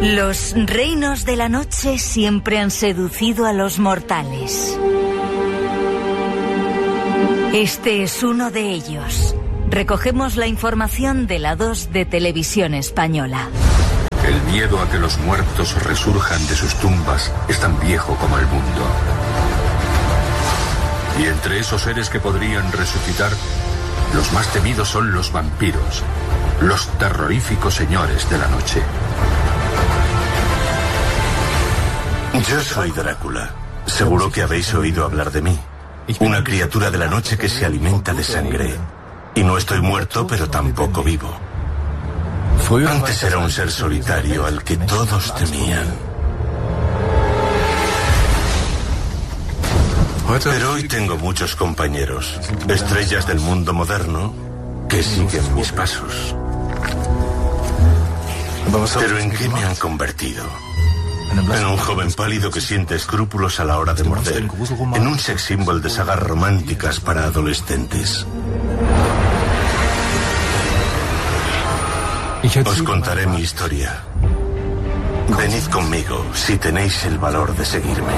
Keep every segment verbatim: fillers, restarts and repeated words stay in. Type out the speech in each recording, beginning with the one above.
Los reinos de la noche siempre han seducido a los mortales. Este es uno de ellos. Recogemos la información de la dos de Televisión Española. El miedo a que los muertos resurjan de sus tumbas es tan viejo como el mundo. Y entre esos seres que podrían resucitar, los más temidos son los vampiros, los terroríficos señores de la noche. Yo soy Drácula. Seguro que habéis oído hablar de mí. Una criatura de la noche que se alimenta de sangre. Y no estoy muerto, pero tampoco vivo. Antes era un ser solitario al que todos temían. Pero hoy tengo muchos compañeros, estrellas del mundo moderno, que siguen mis pasos. ¿Pero en qué me han convertido? En un joven pálido que siente escrúpulos a la hora de morder. En un sex symbol de sagas románticas para adolescentes. Os contaré mi historia. Venid conmigo si tenéis el valor de seguirme.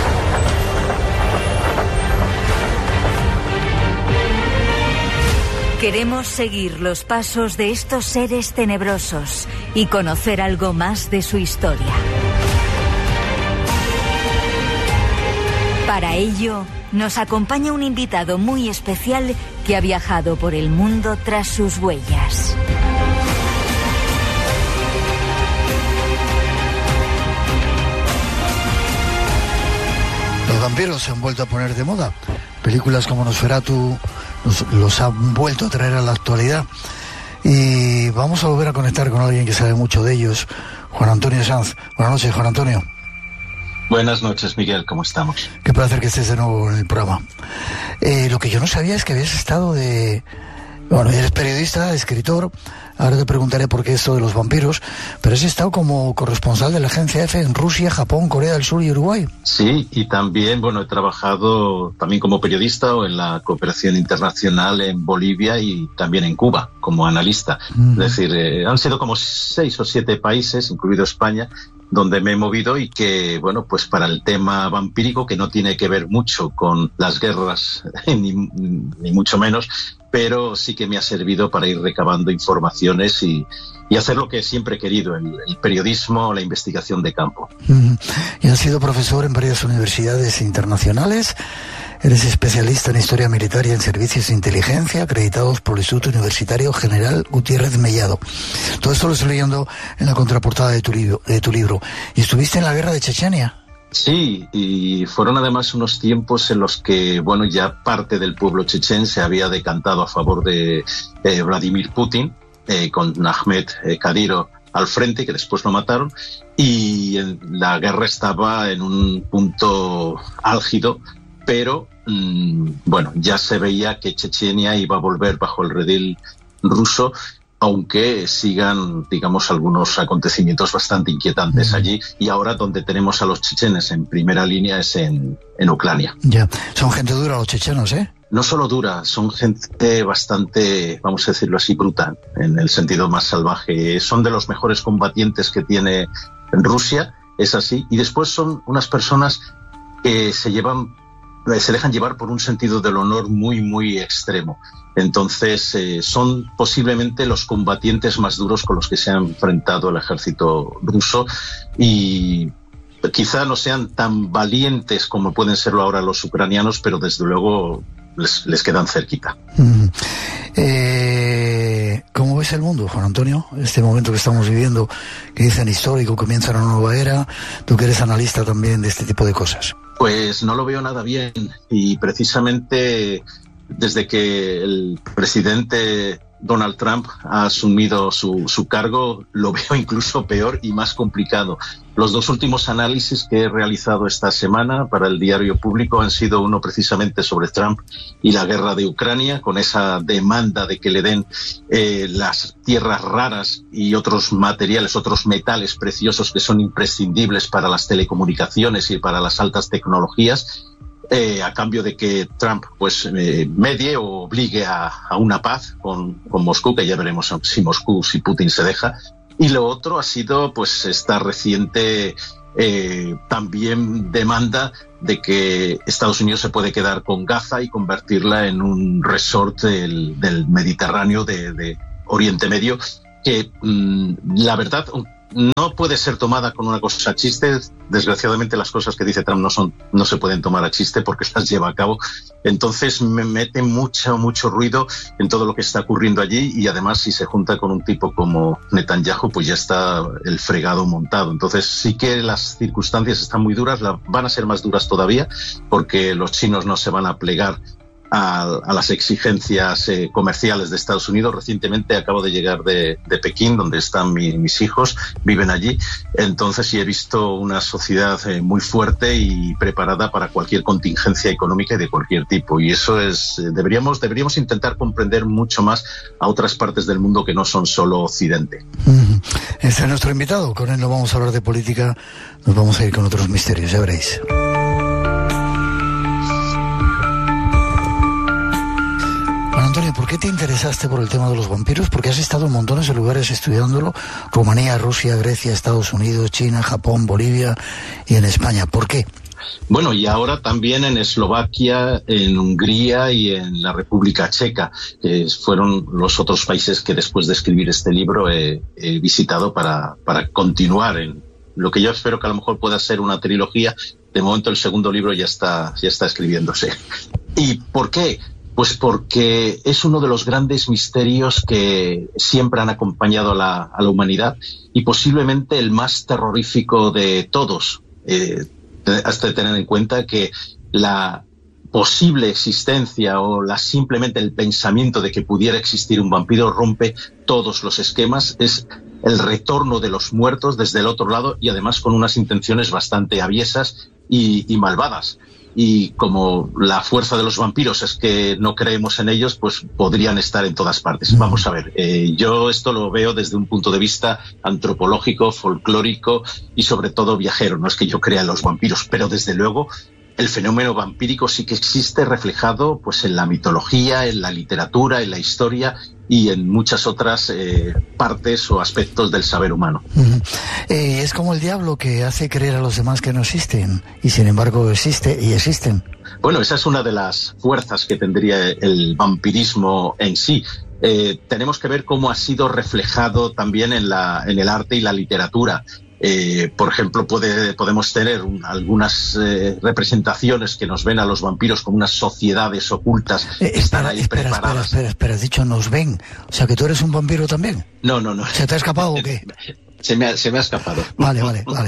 Queremos seguir los pasos de estos seres tenebrosos y conocer algo más de su historia. Para ello, nos acompaña un invitado muy especial que ha viajado por el mundo tras sus huellas. Los vampiros se han vuelto a poner de moda. Películas como Nosferatu los, los han vuelto a traer a la actualidad. Y vamos a volver a conectar con alguien que sabe mucho de ellos, Juan Antonio Sanz. Buenas noches, Juan Antonio. Buenas noches, Miguel, ¿cómo estamos? Qué placer que estés de nuevo en el programa. Eh, lo que yo no sabía es que habías estado de... Bueno, eres periodista, escritor, ahora te preguntaré por qué esto de los vampiros, pero has estado como corresponsal de la agencia F en Rusia, Japón, Corea del Sur y Uruguay. Sí, y también, bueno, he trabajado también como periodista o en la cooperación internacional en Bolivia y también en Cuba como analista. Mm. Es decir, eh, han sido como seis o siete países, incluido España, donde me he movido y que, bueno, pues para el tema vampírico, que no tiene que ver mucho con las guerras, ni, ni mucho menos, pero sí que me ha servido para ir recabando informaciones y, y hacer lo que siempre he querido, el, el periodismo, la investigación de campo. Uh-huh. Y has sido profesor en varias universidades internacionales. Eres especialista en historia militar y en servicios de inteligencia, acreditados por el Instituto Universitario General Gutiérrez Mellado. Todo esto lo estoy leyendo en la contraportada de tu libro. De tu libro. ¿Y estuviste en la guerra de Chechenia? Sí, y fueron además unos tiempos en los que, bueno, ya parte del pueblo chechén se había decantado a favor de eh, Vladimir Putin, eh, con Ahmed eh, Kadyrov al frente, que después lo mataron, y en, la guerra estaba en un punto álgido, pero, mmm, bueno, ya se veía que Chechenia iba a volver bajo el redil ruso, aunque sigan, digamos, algunos acontecimientos bastante inquietantes mm. allí, y ahora donde tenemos a los chechenes en primera línea es en, en Ucrania. Ya, son gente dura los chechenos, ¿eh? No solo dura, son gente bastante, vamos a decirlo así, brutal, en el sentido más salvaje. Son de los mejores combatientes que tiene Rusia, es así, y después son unas personas que se llevan, se dejan llevar por un sentido del honor muy, muy extremo. Entonces, eh, son posiblemente los combatientes más duros con los que se ha enfrentado el ejército ruso, y quizá no sean tan valientes como pueden serlo ahora los ucranianos, pero desde luego les, les quedan cerquita. Mm. Eh, ¿Cómo ves el mundo, Juan Antonio? Este momento que estamos viviendo, que dicen histórico, comienza una nueva era, tú que eres analista también de este tipo de cosas. Pues no lo veo nada bien, y precisamente desde que el presidente Donald Trump ha asumido su, su cargo, lo veo incluso peor y más complicado. Los dos últimos análisis que he realizado esta semana para el Diario Público han sido uno precisamente sobre Trump y la guerra de Ucrania, con esa demanda de que le den eh, las tierras raras y otros materiales, otros metales preciosos que son imprescindibles para las telecomunicaciones y para las altas tecnologías, Eh, a cambio de que Trump pues eh, medie o obligue a, a una paz con, con Moscú, que ya veremos si Moscú, si Putin se deja, Y lo otro ha sido pues esta reciente eh, también demanda de que Estados Unidos se puede quedar con Gaza y convertirla en un resort del, del Mediterráneo, de, de Oriente Medio, que mmm, la verdad no puede ser tomada con una cosa a chiste. Desgraciadamente las cosas que dice Trump no son, no se pueden tomar a chiste porque las lleva a cabo. Entonces me mete mucho, mucho ruido en todo lo que está ocurriendo allí, y además si se junta con un tipo como Netanyahu, pues ya está el fregado montado. Entonces sí que las circunstancias están muy duras, la, van a ser más duras todavía, porque los chinos no se van a plegar A, a las exigencias eh, comerciales de Estados Unidos. Recientemente acabo de llegar de, de Pekín, donde están mi, mis hijos, viven allí. Entonces sí he visto una sociedad eh, muy fuerte y preparada para cualquier contingencia económica y de cualquier tipo. Y eso es, eh, deberíamos, deberíamos intentar comprender mucho más a otras partes del mundo que no son solo Occidente. Mm-hmm. Este es nuestro invitado. Con él no vamos a hablar de política, nos vamos a ir con otros misterios, ya veréis. Antonio, ¿por qué te interesaste por el tema de los vampiros? Porque has estado en montones de lugares estudiándolo: Rumanía, Rusia, Grecia, Estados Unidos, China, Japón, Bolivia y en España. ¿Por qué? Bueno, y ahora también en Eslovaquia, en Hungría y en la República Checa, que fueron los otros países que después de escribir este libro he, he visitado para, para continuar en lo que yo espero que a lo mejor pueda ser una trilogía. De momento el segundo libro ya está, ya está escribiéndose. ¿Y por qué? Pues porque es uno de los grandes misterios que siempre han acompañado a la, a la humanidad, y posiblemente el más terrorífico de todos. Eh, hasta de tener en cuenta que la posible existencia o la, simplemente el pensamiento de que pudiera existir un vampiro rompe todos los esquemas. Es el retorno de los muertos desde el otro lado, y además con unas intenciones bastante aviesas y, y malvadas. Y como la fuerza de los vampiros es que no creemos en ellos, pues podrían estar en todas partes. Vamos a ver, eh, yo esto lo veo desde un punto de vista antropológico, folclórico y sobre todo viajero. No es que yo crea en los vampiros, pero desde luego el fenómeno vampírico sí que existe, reflejado pues en la mitología, en la literatura, en la historia y en muchas otras eh, partes o aspectos del saber humano. Uh-huh. Eh, es como el diablo, que hace creer a los demás que no existen, y sin embargo existe y existen. Bueno, esa es una de las fuerzas que tendría el vampirismo en sí. Eh, tenemos que ver cómo ha sido reflejado también en, la, en el arte y la literatura. Eh, por ejemplo, puede, podemos tener un, algunas eh, representaciones que nos ven a los vampiros como unas sociedades ocultas que eh, espera, están ahí espera, preparadas. Espera, espera, espera, has dicho nos ven. O sea, que tú eres un vampiro también. No, no, no. ¿Se te ha escapado o qué? Se me ha, se me ha escapado. Vale, vale, vale.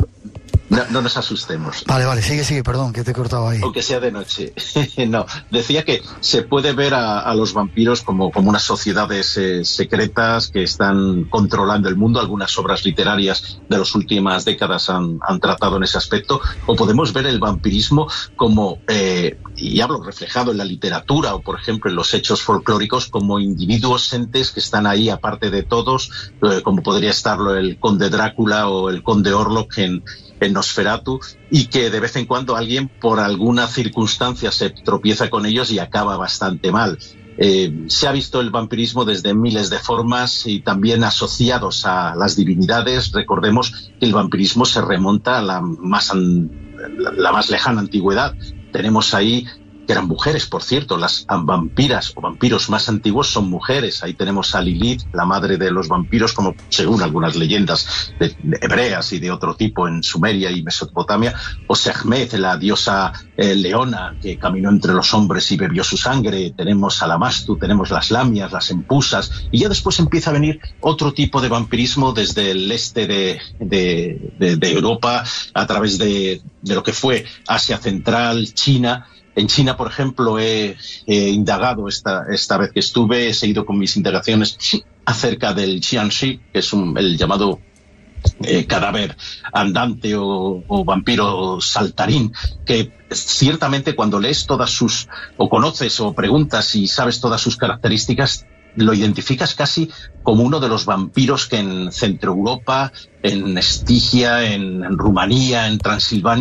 No, no nos asustemos. Vale, vale, sigue, sigue, perdón, que te he cortado ahí. Aunque sea de noche. No, decía que se puede ver a, a los vampiros como, como unas sociedades eh, secretas que están controlando el mundo. Algunas obras literarias de las últimas décadas han, han tratado en ese aspecto. O podemos ver el vampirismo como, eh, y hablo reflejado en la literatura o, por ejemplo, en los hechos folclóricos, como individuos entes que están ahí aparte de todos, eh, como podría estarlo el conde Drácula o el conde Orlok en en Nosferatu, y que de vez en cuando alguien por alguna circunstancia se tropieza con ellos y acaba bastante mal. Eh, se ha visto el vampirismo desde miles de formas y también asociados a las divinidades. Recordemos que el vampirismo se remonta a la más, an, la, la más lejana antigüedad. Tenemos ahí, que eran mujeres, por cierto, las vampiras o vampiros más antiguos son mujeres. Ahí tenemos a Lilith, la madre de los vampiros, como según algunas leyendas de, de hebreas y de otro tipo en Sumeria y Mesopotamia, o Sekhmet, la diosa eh, leona que caminó entre los hombres y bebió su sangre. Tenemos a Lamastu, tenemos las lamias, las empusas, y ya después empieza a venir otro tipo de vampirismo desde el este de, de, de, de Europa, a través de, de lo que fue Asia Central, China. En China, por ejemplo, he, he indagado esta, esta vez que estuve, he seguido con mis indagaciones acerca del Xianxi, que es un, el llamado eh, cadáver andante o, o vampiro saltarín, que ciertamente cuando lees todas sus, o conoces o preguntas y sabes todas sus características, lo identificas casi como uno de los vampiros que en Centroeuropa, en Estigia, en, en Rumanía, en Transilvania,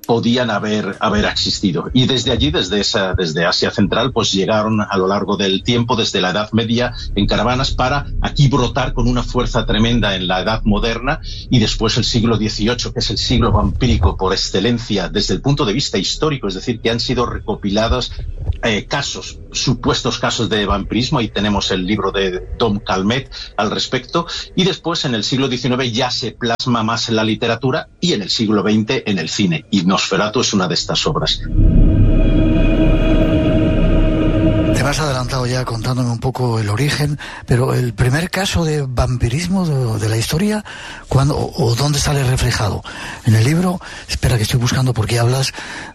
podían haber, haber existido. Y desde allí, desde esa, desde Asia Central, pues llegaron a lo largo del tiempo, desde la Edad Media, en caravanas para aquí brotar con una fuerza tremenda en la Edad Moderna, y después el siglo dieciocho, que es el siglo vampírico por excelencia desde el punto de vista histórico, es decir, que han sido recopilados eh, casos, supuestos casos de vampirismo. Ahí tenemos el libro de Tom Calmet al respecto, y después en el siglo diecinueve ya se plasma más en la literatura, y en el siglo veinte en el cine. Y Nosferatu es una de estas obras. Te me has adelantado ya contándome un poco el origen, pero el primer caso de vampirismo de, de la historia, ¿cuándo o, o dónde sale reflejado? En el libro, espera que estoy buscando porque hablas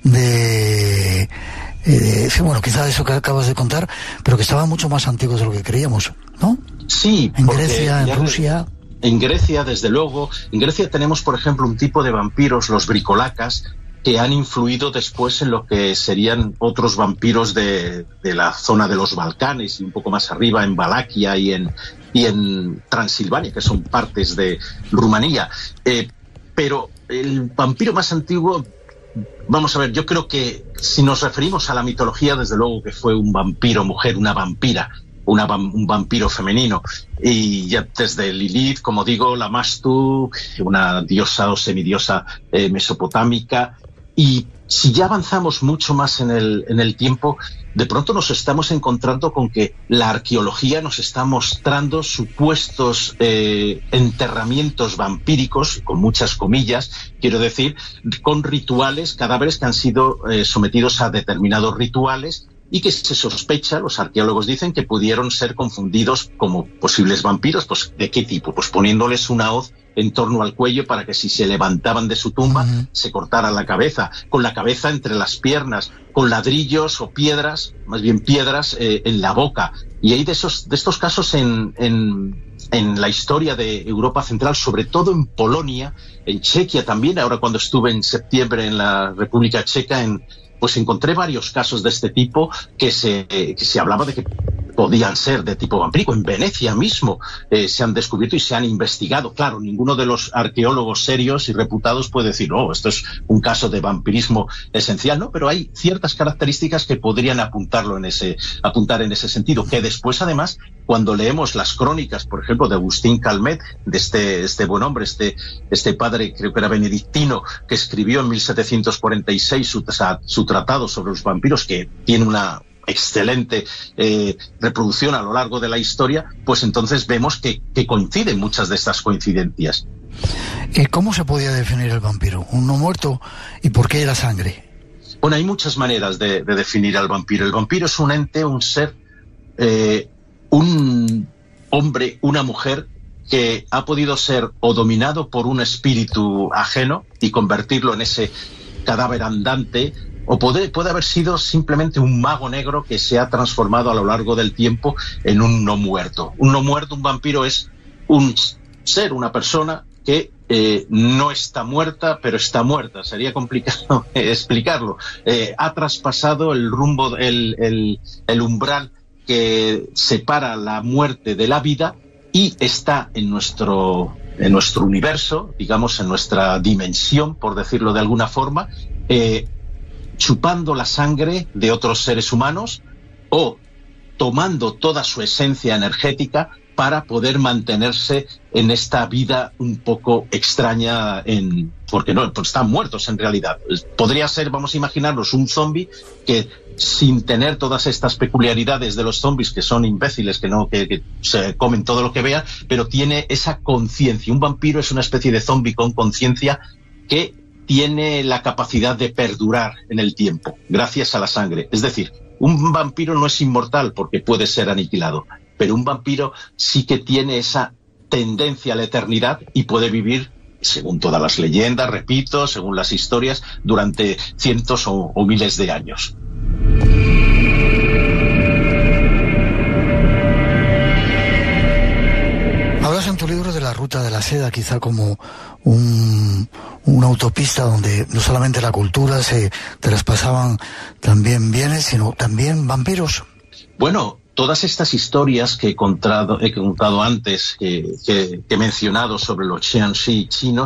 de... Eh, sí, bueno, quizá eso que acabas de contar, pero que estaban mucho más antiguos de lo que creíamos, ¿no? Sí. En Grecia, en Rusia... En Grecia, desde luego. En Grecia tenemos, por ejemplo, un tipo de vampiros, los bricolacas, que han influido después en lo que serían otros vampiros de, de la zona de los Balcanes y un poco más arriba en Valaquia y en, y en Transilvania, que son partes de Rumanía. Eh, pero el vampiro más antiguo, vamos a ver, yo creo que si nos referimos a la mitología, desde luego que fue un vampiro mujer, una vampira, Una, un vampiro femenino, y ya desde Lilith, como digo, Lamashtu, una diosa o semidiosa eh, mesopotámica. Y si ya avanzamos mucho más en el, en el tiempo, de pronto nos estamos encontrando con que la arqueología nos está mostrando supuestos eh, enterramientos vampíricos, con muchas comillas, quiero decir, con rituales, cadáveres que han sido eh, sometidos a determinados rituales, y que se sospecha, los arqueólogos dicen, que pudieron ser confundidos como posibles vampiros. Pues, ¿de qué tipo? Pues poniéndoles una hoz en torno al cuello para que si se levantaban de su tumba, uh-huh, se cortara la cabeza, con la cabeza entre las piernas, con ladrillos o piedras, más bien piedras, eh, en la boca. Y hay de esos, de estos casos en, en, en la historia de Europa Central, sobre todo en Polonia, en Chequia también. Ahora, cuando estuve en septiembre en la República Checa, en pues encontré varios casos de este tipo que se, eh, que se hablaba de que podían ser de tipo vampírico. En Venecia mismo eh, se han descubierto y se han investigado. Claro, ninguno de los arqueólogos serios y reputados puede decir, oh, esto es un caso de vampirismo esencial, ¿no? Pero hay ciertas características que podrían apuntarlo en ese, apuntar en ese sentido, que después, además, cuando leemos las crónicas, por ejemplo, de Agustín Calmet, de este, este buen hombre, este, este padre, creo que era benedictino, que escribió en mil setecientos cuarenta y seis su, su tratado sobre los vampiros, que tiene una excelente eh, reproducción a lo largo de la historia, pues entonces vemos que, que coinciden muchas de estas coincidencias. ¿Cómo se podía definir el vampiro? ¿Un no muerto? ¿Y por qué la sangre? Bueno, hay muchas maneras de, de definir al vampiro. El vampiro es un ente, un ser, eh, un hombre, una mujer que ha podido ser o dominado por un espíritu ajeno y convertirlo en ese cadáver andante, o puede, puede haber sido simplemente un mago negro que se ha transformado a lo largo del tiempo en un no muerto. Un no muerto, un vampiro, es un ser, una persona que eh, no está muerta, pero está muerta. Sería complicado eh, explicarlo. Eh, ha traspasado el rumbo, el, el, el umbral que separa la muerte de la vida y está en nuestro, en nuestro universo, digamos, en nuestra dimensión, por decirlo de alguna forma, eh, chupando la sangre de otros seres humanos o tomando toda su esencia energética para poder mantenerse en esta vida un poco extraña, en, porque no, pues están muertos en realidad. Podría ser, vamos a imaginarnos, un zombie que, sin tener todas estas peculiaridades de los zombies, que son imbéciles, que no, que, que se comen todo lo que vean, pero tiene esa conciencia. Un vampiro es una especie de zombie con conciencia que tiene la capacidad de perdurar en el tiempo, gracias a la sangre. Es decir, un vampiro no es inmortal porque puede ser aniquilado, pero un vampiro sí que tiene esa tendencia a la eternidad y puede vivir, según todas las leyendas, repito, según las historias, durante cientos o, o miles de años. Hablas en tu libro de la ruta de la seda, quizá como un, una autopista donde no solamente la cultura se traspasaban también bienes, sino también vampiros. Bueno, todas estas historias que he contado, he contado antes, que, que, que he mencionado sobre los Xianxi chinos,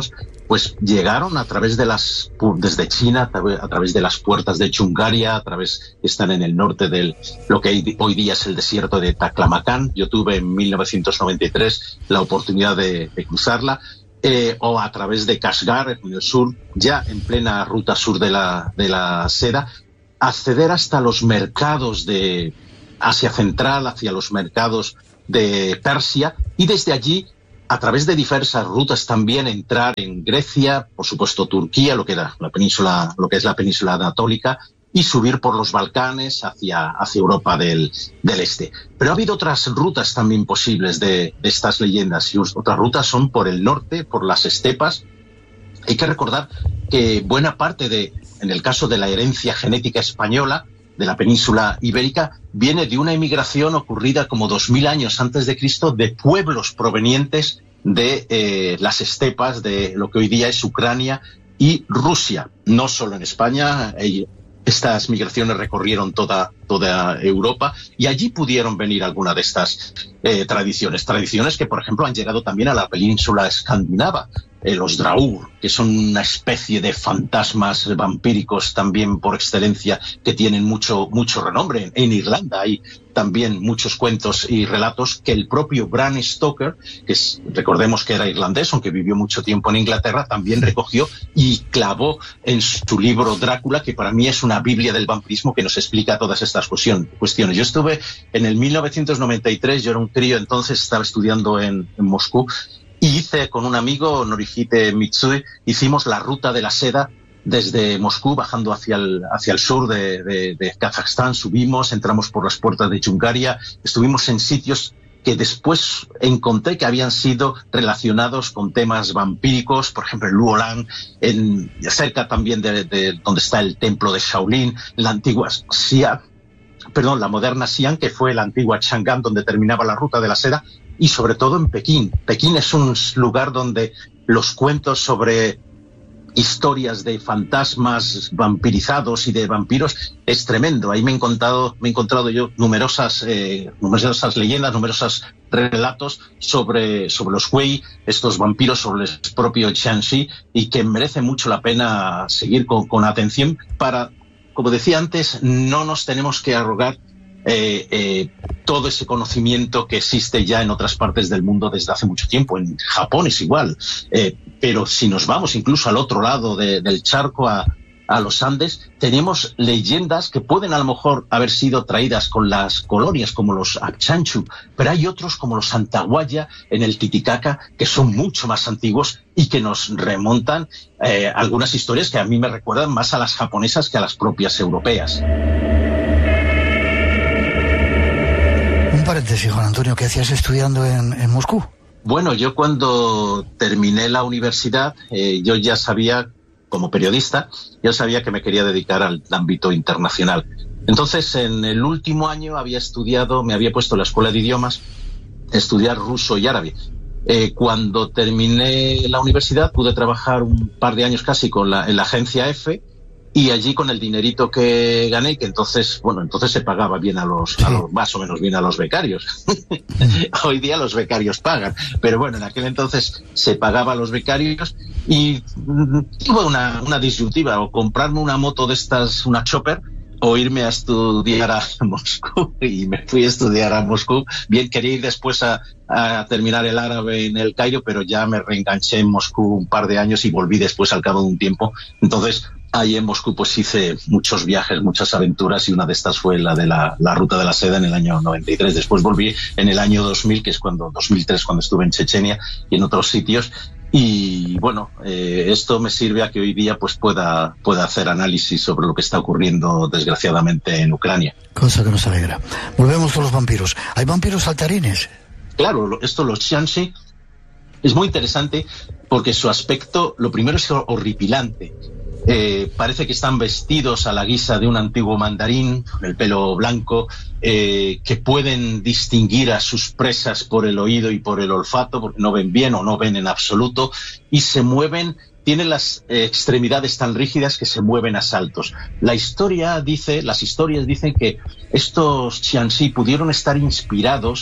pues llegaron a través de las, desde China, a través de las puertas de Chungaria, a través, están en el norte de lo que hoy día es el desierto de Taklamakan. Yo tuve en mil novecientos noventa y tres la oportunidad de, de cruzarla, eh, o a través de Kashgar, en el sur, ya en plena ruta sur de la, de la seda, acceder hasta los mercados de Asia Central, hacia los mercados de Persia, y desde allí, a través de diversas rutas también, entrar en Grecia, por supuesto Turquía, lo que era la península, lo que es la península anatólica, y subir por los Balcanes hacia, hacia Europa del, del Este. Pero ha habido otras rutas también posibles de, de estas leyendas, y otras rutas son por el norte, por las estepas. Hay que recordar que buena parte de, en el caso de la herencia genética española, de la península ibérica, viene de una emigración ocurrida como dos mil años antes de Cristo, de pueblos provenientes de eh, las estepas de lo que hoy día es Ucrania y Rusia. No solo en España, eh, estas migraciones recorrieron toda, toda Europa, y allí pudieron venir algunas de estas eh, tradiciones. Tradiciones que, por ejemplo, han llegado también a la península escandinava. Eh, los Draur, que son una especie de fantasmas vampíricos también por excelencia, que tienen mucho, mucho renombre. En Irlanda hay también muchos cuentos y relatos que el propio Bram Stoker, que es, recordemos que era irlandés, aunque vivió mucho tiempo en Inglaterra, también recogió y clavó en su libro Drácula, que para mí es una biblia del vampirismo que nos explica todas estas cuestiones. Yo estuve en el mil novecientos noventa y tres, yo era un crío entonces, estaba estudiando en, en Moscú, y hice con un amigo, Norihite Mitsui, hicimos la ruta de la seda desde Moscú, bajando hacia el, hacia el sur de, de, de Kazajstán. Subimos, entramos por las puertas de Chungaria, estuvimos en sitios que después encontré que habían sido relacionados con temas vampíricos, por ejemplo, en Luolan, en, cerca también de, de donde está el templo de Shaolin, la antigua Xi'an, perdón, la moderna Xi'an, que fue la antigua Chang'an, donde terminaba la ruta de la seda, y sobre todo en Pekín. Pekín es un lugar donde los cuentos sobre historias de fantasmas vampirizados y de vampiros es tremendo. Ahí me he encontrado, me he encontrado yo numerosas, eh, numerosas leyendas, numerosos relatos sobre, sobre los Wei, estos vampiros, sobre el propio Jiangxi, y que merece mucho la pena seguir con, con atención para, como decía antes, no nos tenemos que arrogar Eh, eh, todo ese conocimiento que existe ya en otras partes del mundo desde hace mucho tiempo. En Japón es igual, eh, pero si nos vamos incluso al otro lado de, del charco, a, a los Andes, tenemos leyendas que pueden a lo mejor haber sido traídas con las colonias, como los Achanchu, pero hay otros como los Antahuaya en el Titicaca, que son mucho más antiguos y que nos remontan eh, algunas historias que a mí me recuerdan más a las japonesas que a las propias europeas. Un paréntesis, Juan Antonio, ¿qué hacías estudiando en, en Moscú? Bueno, yo cuando terminé la universidad, eh, yo ya sabía, como periodista, yo sabía que me quería dedicar al ámbito internacional. Entonces, en el último año había estudiado, me había puesto en la escuela de idiomas, a estudiar ruso y árabe. Eh, cuando terminé la universidad, pude trabajar un par de años casi con la, en la agencia F, y allí con el dinerito que gané, que entonces, bueno, entonces se pagaba bien a los, a los más o menos bien a los becarios. Hoy día los becarios pagan, pero bueno, en aquel entonces se pagaba a los becarios, y tuve una, una disyuntiva: o comprarme una moto de estas, una chopper, o irme a estudiar a Moscú. Y me fui a estudiar a Moscú. Bien, quería ir después a, a terminar el árabe en el Cairo, pero ya me reenganché en Moscú un par de años y volví después al cabo de un tiempo. Entonces, ahí en Moscú pues hice muchos viajes, muchas aventuras, y una de estas fue la de la, la ruta de la seda en el año noventa y tres. Después volví en el año dos mil, que es cuando, dos mil tres, cuando estuve en Chechenia y en otros sitios. Y bueno, eh, esto me sirve a que hoy día pues pueda, pueda hacer análisis sobre lo que está ocurriendo desgraciadamente en Ucrania. Cosa que nos alegra. Volvemos con los vampiros. ¿Hay vampiros saltarines? Claro, esto, los Jiangxi, es muy interesante porque su aspecto, lo primero, es horripilante. Eh, parece que están vestidos a la guisa de un antiguo mandarín, con el pelo blanco, eh, que pueden distinguir a sus presas por el oído y por el olfato, porque no ven bien o no ven en absoluto, y se mueven, tienen las eh, extremidades tan rígidas que se mueven a saltos. La historia dice, las historias dicen que estos Jiangxi pudieron estar inspirados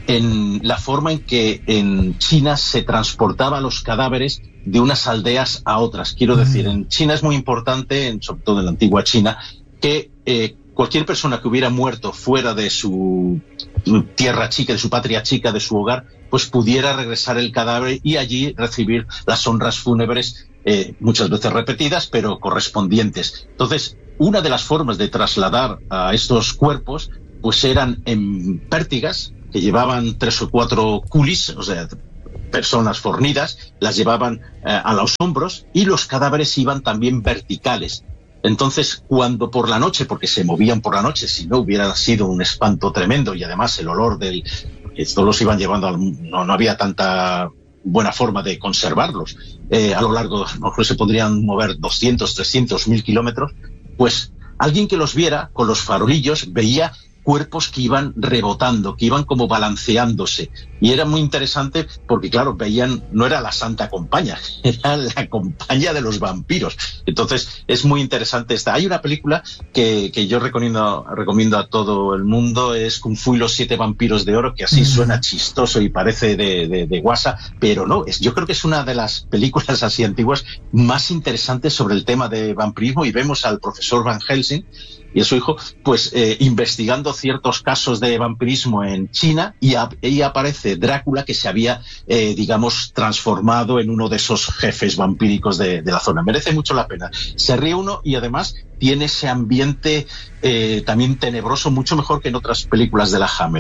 en la forma en que en China se transportaba los cadáveres de unas aldeas a otras. Quiero decir, en China es muy importante, en, sobre todo en la antigua China, que eh, cualquier persona que hubiera muerto fuera de su tierra chica, de su patria chica, de su hogar, pues pudiera regresar el cadáver y allí recibir las honras fúnebres, eh, muchas veces repetidas, pero correspondientes. Entonces, una de las formas de trasladar a estos cuerpos, pues eran en pértigas, que llevaban tres o cuatro culis, o sea, personas fornidas, las llevaban eh, a los hombros, y los cadáveres iban también verticales. Entonces, cuando por la noche, porque se movían por la noche, si no hubiera sido un espanto tremendo, y además el olor del... Estos los iban llevando, al, no, no había tanta buena forma de conservarlos. Eh, a lo largo, a lo mejor se podrían mover doscientos, trescientos, mil kilómetros, pues alguien que los viera con los farolillos veía cuerpos que iban rebotando, que iban como balanceándose. Y era muy interesante porque, claro, veían, no era la Santa Compañía, era la compañía de los vampiros. Entonces, es muy interesante esta. Hay una película que, que yo recomiendo, recomiendo a todo el mundo, es Kung Fu y los siete vampiros de oro, que así suena chistoso y parece de, de, de guasa, pero no, es, yo creo que es una de las películas así antiguas más interesantes sobre el tema de vampirismo, y vemos al profesor Van Helsing y a su hijo, pues eh, investigando ciertos casos de vampirismo en China, y ahí aparece Drácula, que se había, eh, digamos, transformado en uno de esos jefes vampíricos de, de la zona. Merece mucho la pena. Se ríe uno y además tiene ese ambiente eh, también tenebroso, mucho mejor que en otras películas de la Hammer.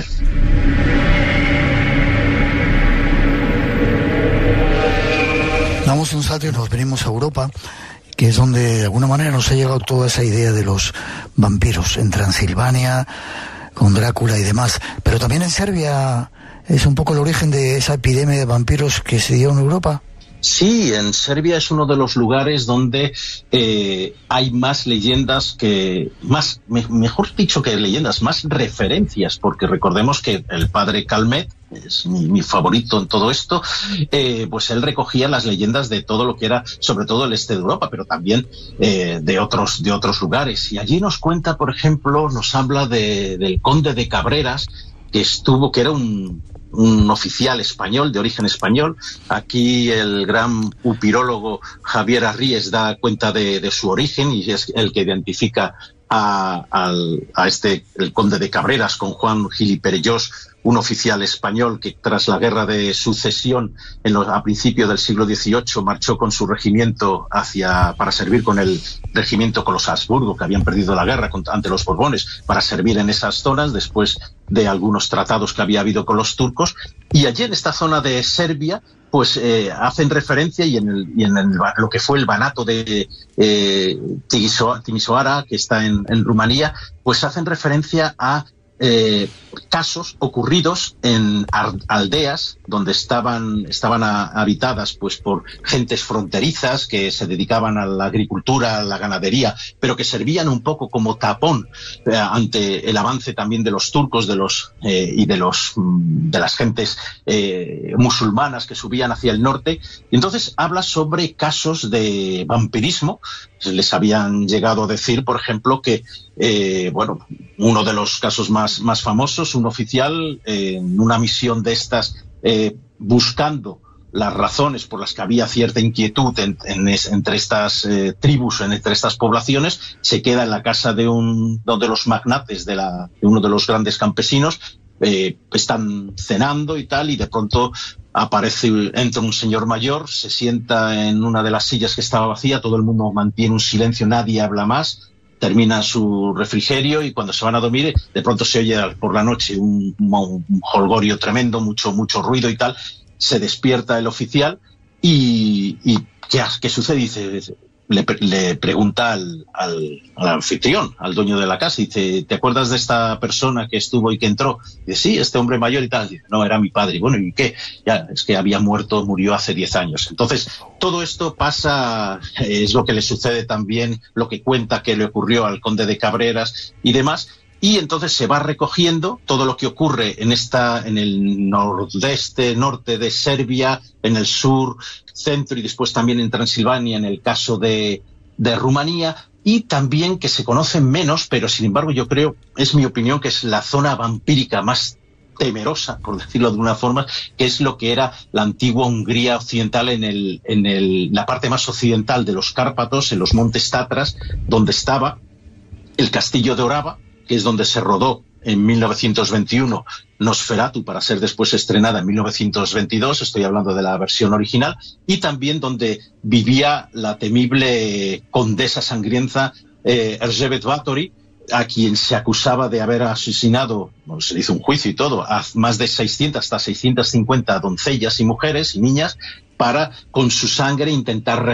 Damos un salto y nos venimos a Europa, que es donde de alguna manera nos ha llegado toda esa idea de los vampiros, en Transilvania, con Drácula y demás. Pero también en Serbia es un poco el origen de esa epidemia de vampiros que se dio en Europa. Sí, en Serbia es uno de los lugares donde eh, hay más leyendas que, más, me, mejor dicho que leyendas, más referencias, porque recordemos que el padre Calmet, es mi, mi favorito en todo esto, eh, pues él recogía las leyendas de todo lo que era, sobre todo el este de Europa, pero también eh, de otros de otros lugares. Y allí nos cuenta, por ejemplo, nos habla de, del conde de Cabreras, que estuvo, que era un, un oficial español, de origen español. Aquí el gran upirólogo Javier Arríes da cuenta de, de su origen, y es el que identifica a, al, a este, el conde de Cabreras, con Juan Gil y Perellós, un oficial español que tras la guerra de sucesión en los, a principios del siglo dieciocho marchó con su regimiento hacia, para servir con el regimiento con los Habsburgo, que habían perdido la guerra contra, ante los Borbones, para servir en esas zonas después de algunos tratados que había habido con los turcos. Y allí en esta zona de Serbia pues eh, hacen referencia, y en, el, y en el, lo que fue el banato de eh, Timisoara, que está en, en Rumanía, pues hacen referencia a Eh, casos ocurridos en aldeas donde estaban estaban a, habitadas pues por gentes fronterizas que se dedicaban a la agricultura, a la ganadería, pero que servían un poco como tapón eh, ante el avance también de los turcos, de los eh, y de los de las gentes eh, musulmanas que subían hacia el norte. Y entonces habla sobre casos de vampirismo. Les habían llegado a decir, por ejemplo, que eh, bueno, uno de los casos más, más famosos, un oficial eh, en una misión de estas, eh, buscando las razones por las que había cierta inquietud en, en es, entre estas eh, tribus, entre estas poblaciones, se queda en la casa de un de los magnates, de, la, de uno de los grandes campesinos. Eh, están cenando y tal, y de pronto aparece, entra un señor mayor, se sienta en una de las sillas que estaba vacía, todo el mundo mantiene un silencio, nadie habla más, termina su refrigerio, y cuando se van a dormir, de pronto se oye por la noche un, un jolgorio tremendo, mucho, mucho ruido y tal. Se despierta el oficial y, y ¿qué, qué sucede? Dice, le, le pregunta al, al, al anfitrión, al dueño de la casa, y dice, ¿te acuerdas de esta persona que estuvo y que entró? Y dice, sí, este hombre mayor y tal. Dice, no, era mi padre. Y bueno, ¿y qué? Ya, es que había muerto, murió hace diez años. Entonces, todo esto pasa, es lo que le sucede también, lo que cuenta que le ocurrió al conde de Cabreras y demás. Y entonces se va recogiendo todo lo que ocurre en esta, en el nordeste, norte de Serbia, en el sur, centro, y después también en Transilvania, en el caso de, de Rumanía, y también que se conocen menos, pero sin embargo yo creo, es mi opinión, que es la zona vampírica más temerosa, por decirlo de una forma, que es lo que era la antigua Hungría occidental en, el, en el, la parte más occidental de los Cárpatos, en los montes Tatras, donde estaba el castillo de Orava, que es donde se rodó en mil novecientos veintiuno Nosferatu, para ser después estrenada en mil novecientos veintidós, estoy hablando de la versión original, y también donde vivía la temible condesa sangrienta eh, Erzsébet Báthory, a quien se acusaba de haber asesinado, bueno, se le hizo un juicio y todo, a más de seiscientas, hasta seiscientas cincuenta doncellas y mujeres y niñas, para con su sangre intentar